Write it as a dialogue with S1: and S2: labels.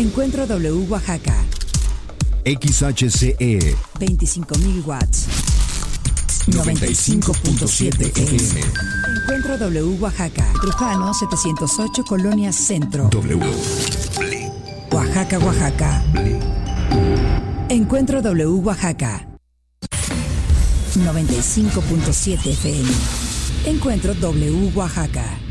S1: Encuentro W Oaxaca.
S2: XHCE
S1: 25.000 watts.
S2: 95.7 FM.
S1: Encuentro W Oaxaca. Trujano 708 Colonia Centro.
S2: W.
S1: Oaxaca, Oaxaca. Encuentro W Oaxaca. 95.7 FM. Encuentro W Oaxaca.